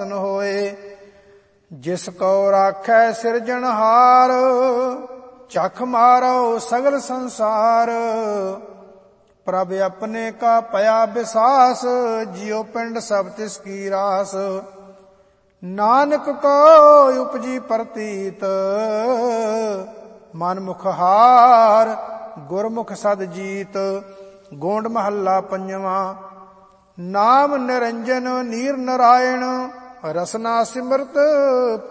ਰਤਨ ਹੋਏ। ਜਿਸ ਕਉ ਰਾਖੈ ਸਿਰਜਣਹਾਰ, ਚਖ ਮਾਰੋ ਸਗਲ ਸੰਸਾਰ। ਪ੍ਰਭ ਆਪਣੇ ਕਾ ਭਇਆ ਵਿਸਾਸ, ਜਿਉ ਪਿੰਡ ਸਭ ਤਿਸ ਕੀ ਰਾਸ। ਨਾਨਕ ਕੋ ਉਪਜੀ ਪ੍ਰਤੀਤ, ਮਨ ਮੁਖ ਹਾਰ, ਗੁਰਮੁਖ ਸਦ ਜੀਤ। ਗੋਂਡ ਮਹੱਲਾ ਪੰਜਵਾਂ। ਨਾਮ ਨਿਰੰਜਨ ਨੀਰ ਨਰਾਇਣ, ਰਸਨਾ ਸਿਮਰਤ